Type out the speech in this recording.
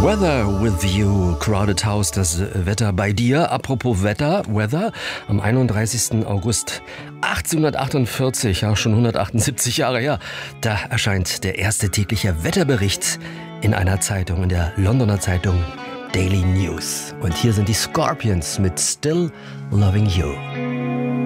Weather with you, Crowded House, das Wetter bei dir. Apropos Weather, am 31. August 1848, ja schon 178 Jahre her, da erscheint der erste tägliche Wetterbericht in einer Zeitung, in der Londoner Zeitung Daily News. Und hier sind die Scorpions mit Still Loving You.